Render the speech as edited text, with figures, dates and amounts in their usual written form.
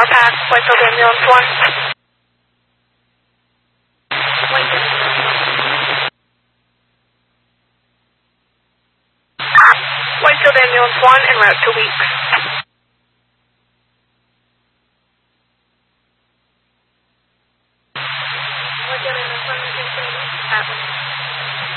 Pack, Whitefield Ambulance 1. Whitefield Ambulance 1 en route to Weeks.